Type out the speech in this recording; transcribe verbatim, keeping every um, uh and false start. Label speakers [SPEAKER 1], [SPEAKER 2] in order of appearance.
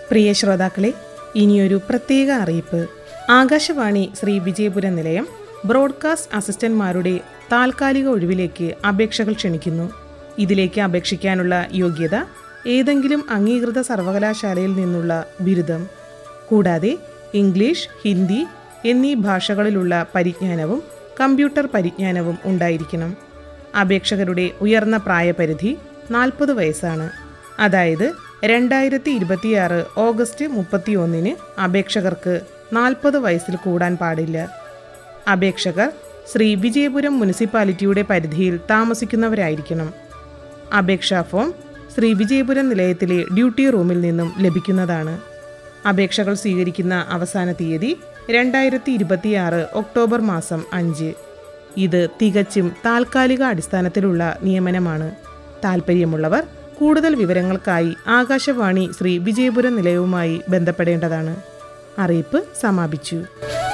[SPEAKER 1] പ്രിയ ശ്രോതാക്കളെ, ഇനിയൊരു പ്രത്യേക അറിയിപ്പ്. ആകാശവാണി ശ്രീ വിജയപുരം നിലയം ബ്രോഡ്കാസ്റ്റ് അസിസ്റ്റന്റ്മാരുടെ താൽക്കാലിക ഒഴിവിലേക്ക് അപേക്ഷകൾ ക്ഷണിക്കുന്നു. ഇതിലേക്ക് അപേക്ഷിക്കാനുള്ള യോഗ്യത ഏതെങ്കിലും അംഗീകൃത സർവകലാശാലയിൽ നിന്നുള്ള ബിരുദം, കൂടാതെ ഇംഗ്ലീഷ്, ഹിന്ദി എന്നീ ഭാഷകളിലുള്ള പരിജ്ഞാനവും കമ്പ്യൂട്ടർ പരിജ്ഞാനവും ഉണ്ടായിരിക്കണം. അപേക്ഷകരുടെ ഉയർന്ന പ്രായപരിധി നാൽപ്പത് വയസ്സാണ്. അതായത് രണ്ടായിരത്തി ഇരുപത്തിയാറ് ഓഗസ്റ്റ് മുപ്പത്തി ഒന്നിന് അപേക്ഷകർക്ക് നാൽപ്പത് വയസ്സിൽ കൂടാൻ പാടില്ല. അപേക്ഷകർ ശ്രീ വിജയപുരം മുനിസിപ്പാലിറ്റിയുടെ പരിധിയിൽ താമസിക്കുന്നവരായിരിക്കണം. അപേക്ഷാ ഫോം ശ്രീ വിജയപുരം നിലയത്തിലെ ഡ്യൂട്ടി റൂമിൽ നിന്നും ലഭിക്കുന്നതാണ്. അപേക്ഷകൾ സ്വീകരിക്കുന്ന അവസാന തീയതി രണ്ടായിരത്തി ഇരുപത്തിയാറ് ഒക്ടോബർ മാസം അഞ്ച്. ഇത് തികച്ചും താൽക്കാലിക അടിസ്ഥാനത്തിലുള്ള നിയമനമാണ്. താൽപ്പര്യമുള്ളവർ കൂടുതൽ വിവരങ്ങൾക്കായി ആകാശവാണി ശ്രീ വിജയപുരം നിലയവുമായി ബന്ധപ്പെടേണ്ടതാണ്. അറിയിപ്പ് സമാപിച്ചു.